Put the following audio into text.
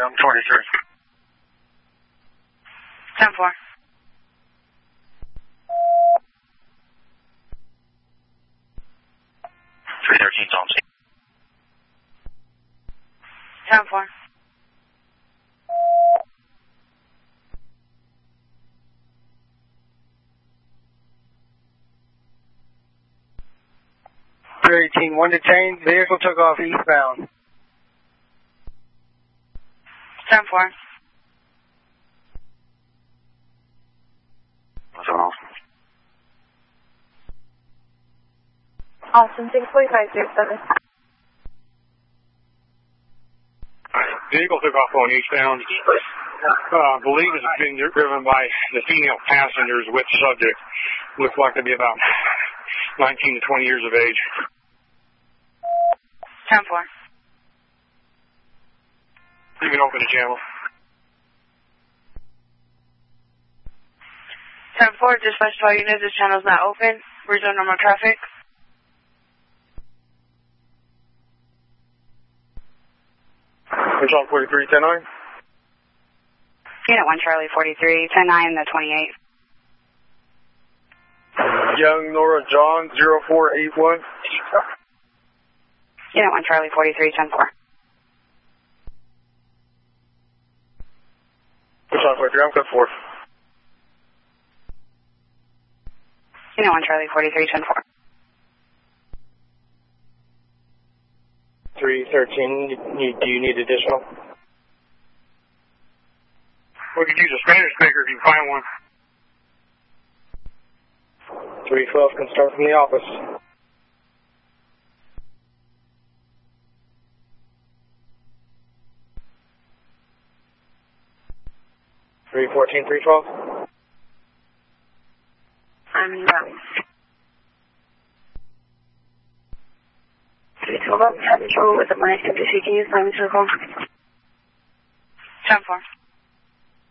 I'm 23. 10-4. 313's on scene. 10-4. 318, one detained. Vehicle took off eastbound. 10-4. What's going on? Austin 64507. Vehicle took off on eastbound. Believe it's been driven by the female passengers with subject. Looks like to be about 19 to 20 years of age. 10-4. You can open the channel. 10-4, dispatch to all units, this channel is not open. Resume normal traffic. Control 43, 10-9. Unit 1 Charlie 43, 10-9, the 28. Young Nora John 0481. Unit 1 Charlie 43, 10-4. Control 43, I'm code 4. Unit 1 Charlie 43, 10-4. 313, do you need additional? We could use a Spanish speaker if you can find one. 312 can start from the office. Three 312. I'm in route. 312 up, have control with the my MPC. Can you find me to the call? 10-4.